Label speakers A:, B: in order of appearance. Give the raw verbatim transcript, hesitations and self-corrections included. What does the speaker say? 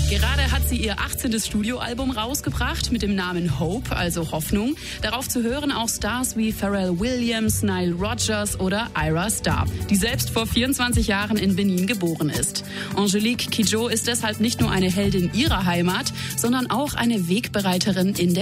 A: Gerade hat sie ihr achtzehntes Studioalbum rausgebracht mit dem Namen Hope, also Hoffnung. Darauf zu hören auch Stars wie Pharrell Williams, Nile Rodgers oder Ira Star, die selbst vor vierundzwanzig Jahren in Benin geboren ist. Angelique Kidjo ist deshalb nicht nur eine Heldin ihrer Heimat, sondern auch eine Wegbereiterin in der